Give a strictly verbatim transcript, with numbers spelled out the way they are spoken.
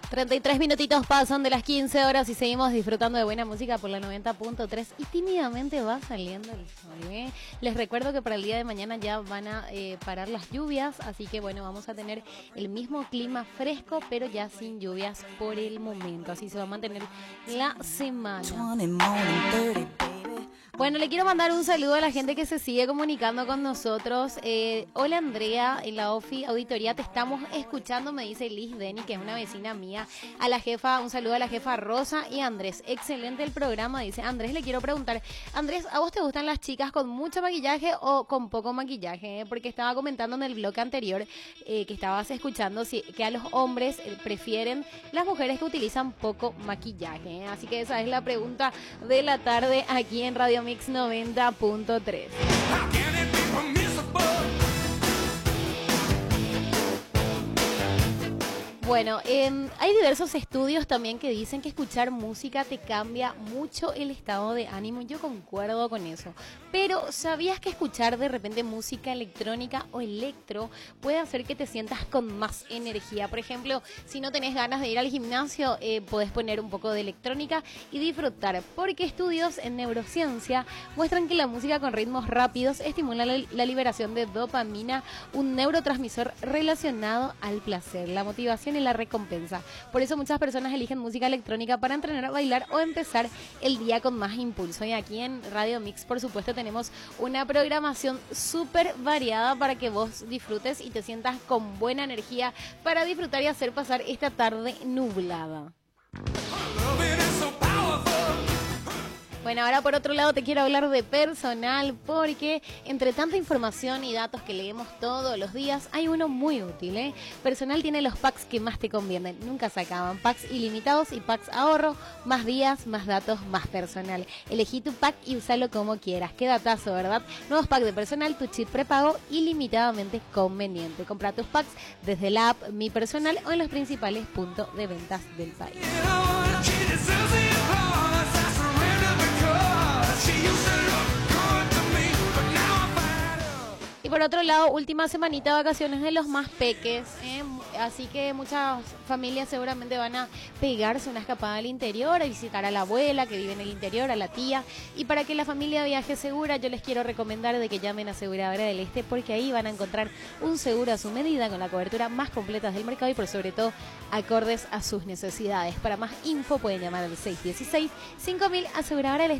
treinta y tres minutitos pasan de las quince horas y seguimos disfrutando de buena música por la noventa punto tres y tímidamente va saliendo el sol, ¿eh? Les recuerdo que para el día de mañana ya van a eh, parar las lluvias, así que bueno, vamos a tener el mismo clima fresco, pero ya sin lluvias por el momento, así se va a mantener la semana. Bueno, le quiero mandar un saludo a la gente que se sigue comunicando con nosotros. Eh, hola Andrea, en la OFI Auditoría te estamos escuchando, me dice Liz Deni, que es una vecina mía. A la jefa, un saludo a la jefa Rosa y Andrés. Excelente el programa, dice Andrés. Le quiero preguntar, Andrés, ¿a vos te gustan las chicas con mucho maquillaje o con poco maquillaje? Porque estaba comentando en el bloque anterior eh, que estabas escuchando si, que a los hombres eh, prefieren las mujeres que utilizan poco maquillaje, ¿eh? Así que esa es la pregunta de la tarde aquí en Radio Mix noventa punto tres. Bueno, eh, hay diversos estudios también que dicen que escuchar música te cambia mucho el estado de ánimo. Yo concuerdo con eso. Pero ¿sabías que escuchar de repente música electrónica o electro puede hacer que te sientas con más energía? Por ejemplo, si no tenés ganas de ir al gimnasio, eh, podés poner un poco de electrónica y disfrutar. Porque estudios en neurociencia muestran que la música con ritmos rápidos estimula la, la liberación de dopamina, un neurotransmisor relacionado al placer, la motivación y la recompensa. Por eso muchas personas eligen música electrónica para entrenar, bailar o empezar el día con más impulso. Y aquí en Radio Mix, por supuesto, tenemos una programación súper variada para que vos disfrutes y te sientas con buena energía para disfrutar y hacer pasar esta tarde nublada. Bueno, ahora por otro lado te quiero hablar de personal, porque entre tanta información y datos que leemos todos los días, hay uno muy útil, ¿eh? Personal tiene los packs que más te convienen, nunca se acaban. Packs ilimitados y packs ahorro, más días, más datos, más personal. Elegí tu pack y úsalo como quieras. Qué datazo, ¿verdad? Nuevos packs de personal, tu chip prepago ilimitadamente conveniente. Compra tus packs desde la app Mi Personal o en los principales puntos de ventas del país. Y por otro lado, última semanita de vacaciones de los más peques, ¿eh? Así que muchas familias seguramente van a pegarse una escapada al interior, a visitar a la abuela que vive en el interior, a la tía. Y para que la familia viaje segura, yo les quiero recomendar de que llamen a Aseguradora del Este, porque ahí van a encontrar un seguro a su medida, con la cobertura más completa del mercado y por sobre todo acordes a sus necesidades. Para más info pueden llamar al seis uno seis, cinco mil Aseguradora del Este.